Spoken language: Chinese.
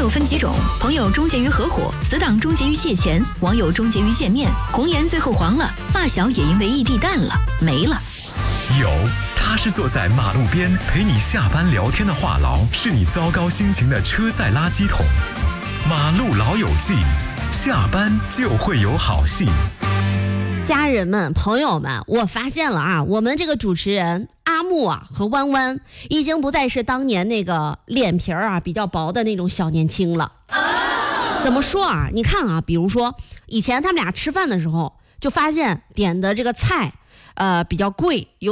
友分几种，朋友终结于合伙，死党终结于借钱，网友终结于见面，红颜最后黄了，发小也因为异地淡了，没了。 有，他是坐在马路边陪你下班聊天的话痨，是你糟糕心情的车载垃圾桶。马路老友记，下班就会有好戏。 家人们、朋友们，我发现了啊，我们这个主持人阿木啊和弯弯已经不再是当年那个脸皮啊比较薄的那种小年轻了。怎么说啊？你看啊，比如说以前他们俩吃饭的时候，就发现点的这个菜比较贵，